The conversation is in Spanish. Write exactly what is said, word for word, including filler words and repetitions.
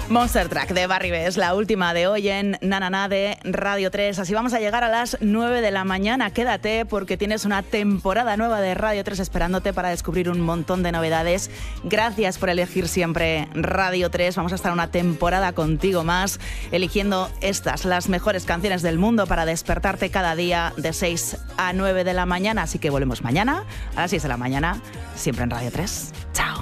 Monster Track de Barry Best, la última de hoy en Na Na Na de Radio tres. Así vamos a llegar a las nueve de la mañana. Quédate porque tienes una temporada nueva de Radio tres esperándote para descubrir un montón de novedades. Gracias por elegir siempre Radio tres. Vamos a estar una temporada contigo más, eligiendo estas, las mejores canciones del mundo para despertarte cada día de seis a nueve de la mañana. Así que volvemos mañana a las seis de la mañana, siempre en Radio tres. Chao.